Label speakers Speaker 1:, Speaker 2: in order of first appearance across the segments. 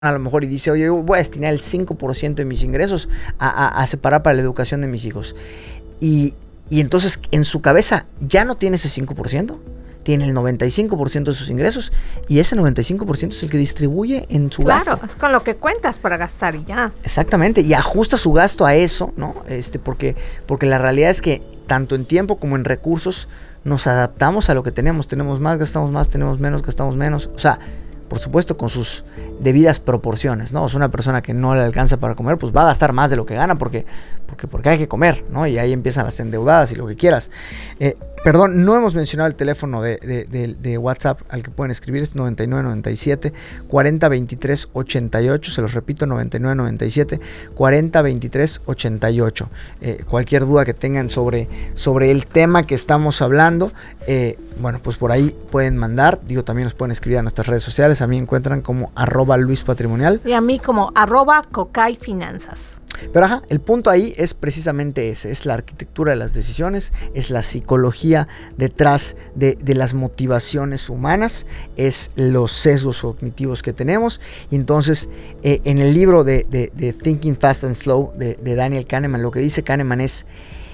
Speaker 1: a lo mejor y dice, oye, yo voy a destinar el 5% de mis ingresos a separar para la educación de mis hijos. Y entonces en su cabeza ya no tiene ese 5%, tiene el 95% de sus ingresos y ese 95% es el que distribuye en su gasto.
Speaker 2: Claro, es con lo que cuentas para gastar y ya.
Speaker 1: Exactamente, y ajusta su gasto a eso, ¿no? Porque la realidad es que tanto en tiempo como en recursos nos adaptamos a lo que tenemos. Tenemos más, gastamos más, tenemos menos, gastamos menos. O sea, por supuesto con sus debidas proporciones, ¿no? O sea, una persona que no le alcanza para comer, pues va a gastar más de lo que gana porque hay que comer, ¿no? Y ahí empiezan las endeudadas y lo que quieras. Perdón, no hemos mencionado el teléfono de WhatsApp al que pueden escribir, es 9997 40 23 88, se los repito, 9997 40 23 88. Cualquier duda que tengan sobre el tema que estamos hablando, bueno, pues por ahí pueden mandar, también nos pueden escribir a nuestras redes sociales, a mí encuentran como @LuisPatrimonial.
Speaker 2: Y a mí como @CocayFinanzas.
Speaker 1: Pero el punto ahí es precisamente ese, es la arquitectura de las decisiones, es la psicología detrás de las motivaciones humanas, es los sesgos cognitivos que tenemos. Y entonces en el libro de Thinking Fast and Slow de Daniel Kahneman, lo que dice Kahneman es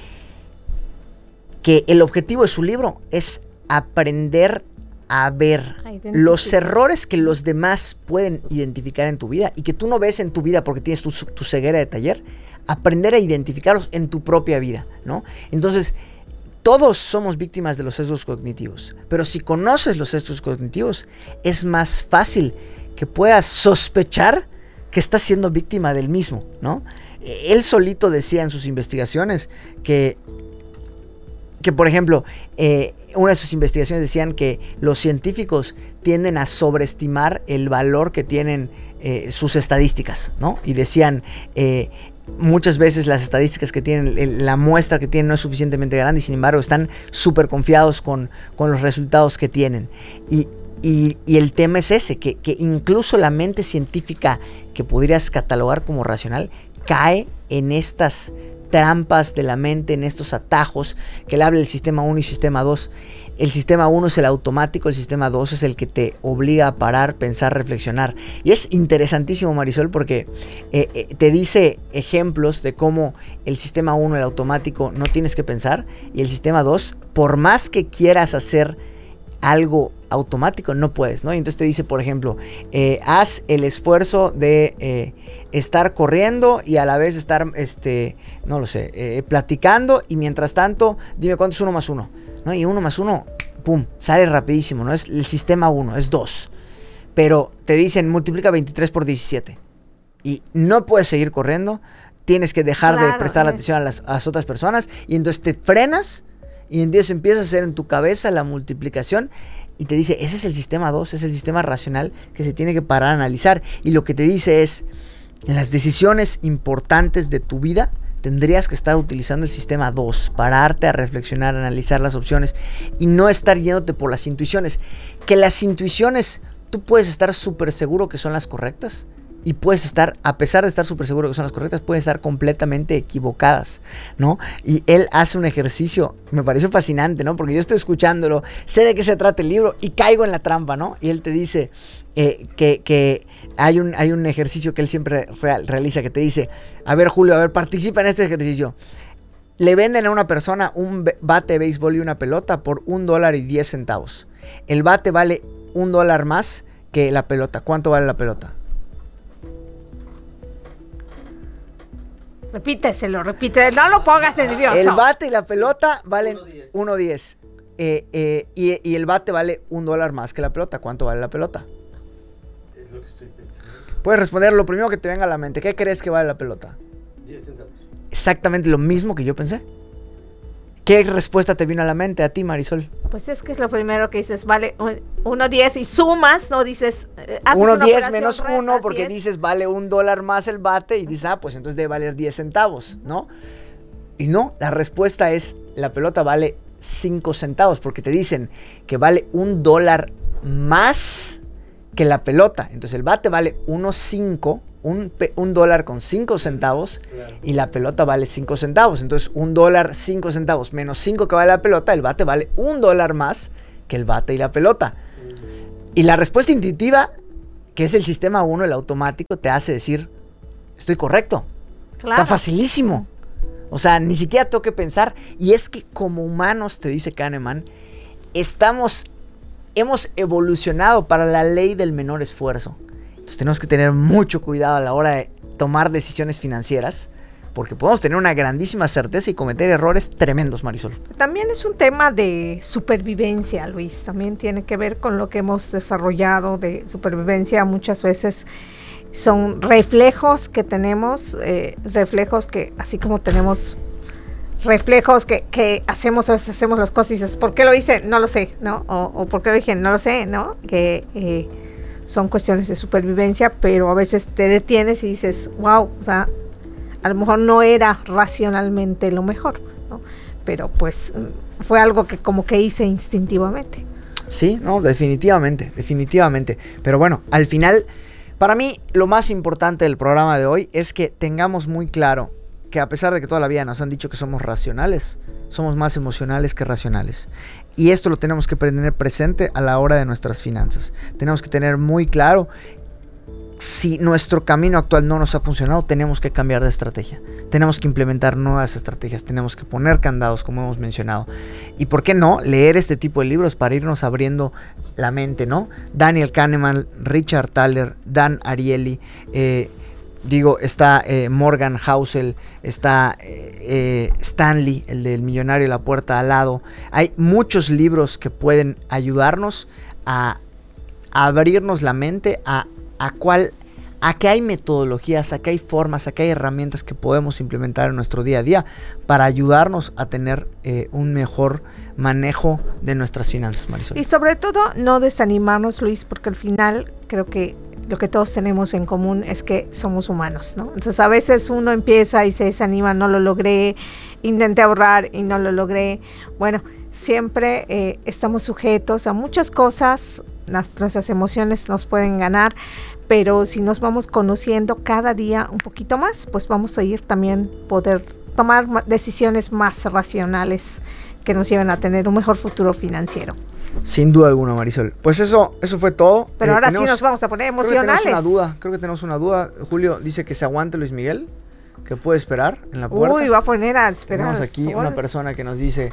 Speaker 1: que el objetivo de su libro es aprender a ver los errores que los demás pueden identificar en tu vida y que tú no ves en tu vida porque tienes tu ceguera de taller, aprender a identificarlos en tu propia vida, ¿no? Entonces, todos somos víctimas de los sesgos cognitivos, pero si conoces los sesgos cognitivos, es más fácil que puedas sospechar que estás siendo víctima del mismo, ¿no? Él solito decía en sus investigaciones que por ejemplo, una de sus investigaciones decían que los científicos tienden a sobreestimar el valor que tienen sus estadísticas, ¿no? Y decían, muchas veces las estadísticas que tienen, la muestra que tienen no es suficientemente grande y sin embargo están súper confiados con los resultados que tienen. Y el tema es ese, que incluso la mente científica que podrías catalogar como racional cae en estas trampas de la mente, en estos atajos que le habla el sistema 1 y sistema 2. El sistema 1 es el automático, el sistema 2 es el que te obliga a parar, pensar, reflexionar. Y es interesantísimo, Marisol, porque te dice ejemplos de cómo el sistema 1, el automático, no tienes que pensar, y el sistema 2, por más que quieras hacer algo automático, no puedes, ¿no? Y entonces te dice, por ejemplo, haz el esfuerzo de estar corriendo y a la vez estar, no lo sé, platicando, y mientras tanto, dime cuánto es 1 más 1, ¿no? Y 1 más 1, pum, sale rapidísimo, ¿no? Es el sistema 1, es 2. Pero te dicen, multiplica 23 por 17. Y no puedes seguir corriendo, tienes que dejar de prestar atención a las otras personas, y entonces te frenas, y entonces empiezas a hacer en tu cabeza la multiplicación y te dice, ese es el sistema 2, es el sistema racional que se tiene que parar a analizar. Y lo que te dice es, en las decisiones importantes de tu vida tendrías que estar utilizando el sistema 2, pararte a reflexionar, analizar las opciones y no estar yéndote por las intuiciones. Que las intuiciones, tú puedes estar súper seguro que son las correctas, y puedes estar, a pesar de estar súper seguro que son las correctas, pueden estar completamente equivocadas, ¿no? Y él hace un ejercicio, me pareció fascinante, ¿no? Porque yo estoy escuchándolo, sé de qué se trata el libro y caigo en la trampa, ¿no? Y él te dice que hay un ejercicio que él siempre realiza, que te dice, a ver, Julio, participa en este ejercicio. Le venden a una persona un bate de béisbol y una pelota por $1.10. El bate vale $1 más que la pelota. ¿Cuánto vale la pelota?
Speaker 2: Repíteselo, no lo pongas nervioso.
Speaker 1: El bate y la pelota valen $1.10. Y el bate vale $1 más que la pelota. ¿Cuánto vale la pelota?
Speaker 3: Es lo que estoy pensando.
Speaker 1: Puedes responder lo primero que te venga a la mente. ¿Qué crees que vale la pelota?
Speaker 3: 10 centavos.
Speaker 1: Exactamente lo mismo que yo pensé. ¿Qué respuesta te vino a la mente a ti, Marisol?
Speaker 2: Pues es que es lo primero que dices, vale 1.10 y sumas, no dices...
Speaker 1: 1.10 menos 1 porque dices vale $1 más el bate y dices, pues entonces debe valer 10 centavos, ¿no? Y no, la respuesta es, la pelota vale 5 centavos porque te dicen que vale $1 más que la pelota. Entonces el bate vale 1.5, $1 con 5 centavos, claro, y la pelota vale 5 centavos. Entonces $1, 5 centavos menos 5 que vale la pelota, el bate vale $1 más que el bate y la pelota. Y la respuesta intuitiva que es el sistema 1, el automático, te hace decir, estoy correcto.
Speaker 2: Claro.
Speaker 1: Está facilísimo. O sea, ni siquiera tengo que pensar. Y es que como humanos, te dice Kahneman, hemos evolucionado para la ley del menor esfuerzo. Entonces tenemos que tener mucho cuidado a la hora de tomar decisiones financieras, porque podemos tener una grandísima certeza y cometer errores tremendos, Marisol.
Speaker 2: También es un tema de supervivencia, Luis. También tiene que ver con lo que hemos desarrollado de supervivencia. Muchas veces son reflejos que tenemos, reflejos que, así como tenemos reflejos que hacemos, a veces hacemos las cosas y dices, ¿por qué lo hice? No lo sé, ¿no? O ¿por qué lo dije? No lo sé, ¿no? Que son cuestiones de supervivencia, pero a veces te detienes y dices, wow, o sea, a lo mejor no era racionalmente lo mejor, ¿no? Pero pues fue algo que como que hice instintivamente.
Speaker 1: Sí, no, definitivamente. Pero bueno, al final, para mí, lo más importante del programa de hoy es que tengamos muy claro que a pesar de que toda la vida nos han dicho que somos racionales, somos más emocionales que racionales. Y esto lo tenemos que tener presente a la hora de nuestras finanzas. Tenemos que tener muy claro, si nuestro camino actual no nos ha funcionado, tenemos que cambiar de estrategia. Tenemos que implementar nuevas estrategias. Tenemos que poner candados, como hemos mencionado. Y por qué no leer este tipo de libros para irnos abriendo la mente, ¿no? Daniel Kahneman, Richard Thaler, Dan Ariely, está Morgan Housel, está Stanley, el del millonario y la puerta al lado. Hay muchos libros que pueden ayudarnos a abrirnos la mente a que hay metodologías, a que hay formas, a que hay herramientas que podemos implementar en nuestro día a día para ayudarnos a tener un mejor manejo de nuestras finanzas, Marisol.
Speaker 2: Y sobre todo no desanimarnos, Luis, porque al final creo que lo que todos tenemos en común es que somos humanos, ¿no? Entonces a veces uno empieza y se desanima, no lo logré, intenté ahorrar y no lo logré. Bueno, siempre estamos sujetos a muchas cosas, nuestras emociones nos pueden ganar, pero si nos vamos conociendo cada día un poquito más, pues vamos a ir también poder tomar decisiones más racionales que nos lleven a tener un mejor futuro financiero.
Speaker 1: Sin duda alguna, Marisol. Pues eso fue todo.
Speaker 2: Pero ahora sí nos vamos a poner emocionales.
Speaker 1: Creo que tenemos una duda. Julio dice que se aguante Luis Miguel, que puede esperar en la puerta.
Speaker 2: Uy, va a poner a esperar.
Speaker 1: Tenemos aquí una persona que nos dice,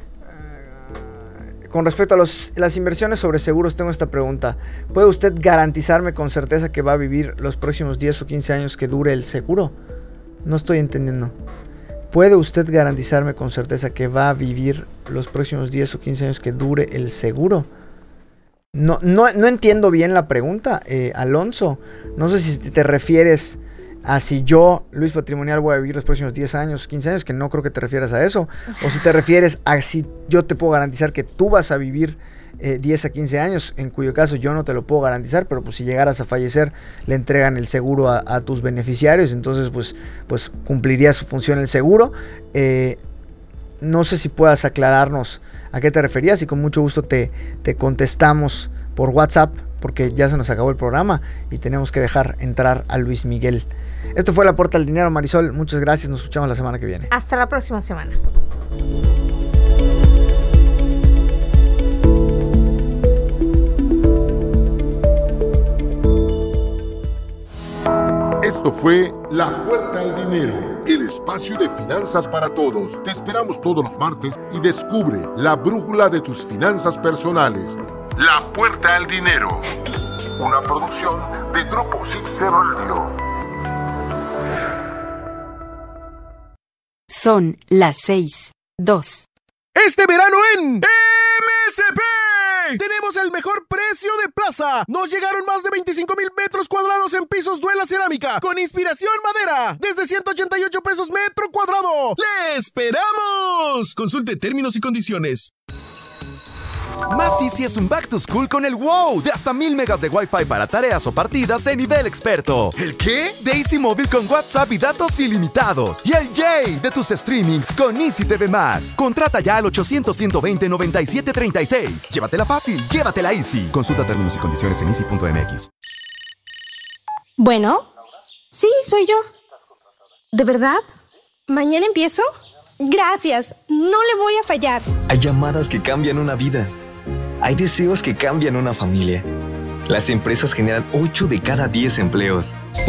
Speaker 1: con respecto a las inversiones sobre seguros, tengo esta pregunta. ¿Puede usted garantizarme con certeza que va a vivir los próximos 10 o 15 años que dure el seguro? No estoy entendiendo. ¿Puede usted garantizarme con certeza que va a vivir los próximos 10 o 15 años que dure el seguro? No entiendo bien la pregunta, Alonso. No sé si te refieres a si yo, Luis Patrimonial, voy a vivir los próximos 10 años, 15 años, que no creo que te refieras a eso. O si te refieres a si yo te puedo garantizar que tú vas a vivir 10 a 15 años, en cuyo caso yo no te lo puedo garantizar, pero pues si llegaras a fallecer le entregan el seguro a tus beneficiarios, entonces pues cumpliría su función el seguro. No sé si puedas aclararnos a qué te referías y con mucho gusto te contestamos por WhatsApp, porque ya se nos acabó el programa y tenemos que dejar entrar a Luis Miguel. Esto fue La Puerta al Dinero, Marisol. Muchas gracias, nos escuchamos la semana que viene.
Speaker 2: Hasta la próxima semana.
Speaker 4: Esto fue La Puerta al Dinero, el espacio de finanzas para todos. Te esperamos todos los martes y descubre la brújula de tus finanzas personales. La Puerta al Dinero, una producción de Grupo Six Radio.
Speaker 5: Son las 6:02.
Speaker 6: Este verano en MSP tenemos el mejor precio de plaza. Nos llegaron más de 25,000 metros cuadrados en pisos Duela Cerámica con inspiración madera desde 188 pesos metro cuadrado. ¡Le esperamos! Consulte términos y condiciones.
Speaker 7: Más Easy es un back to school con el WOW de hasta 1000 megas de Wi-Fi para tareas o partidas en nivel experto.
Speaker 6: ¿El qué?
Speaker 7: De Easy Móvil con WhatsApp y datos ilimitados. Y el Yay de tus streamings con Easy TV+. Contrata ya al 800-120-9736. Llévatela fácil, llévatela Easy. Consulta términos y condiciones en easy.mx.
Speaker 8: Bueno, sí, soy yo. ¿De verdad? ¿Mañana empiezo? Gracias, no le voy a fallar.
Speaker 9: Hay llamadas que cambian una vida. Hay deseos que cambian una familia. Las empresas generan 8 de cada 10 empleos.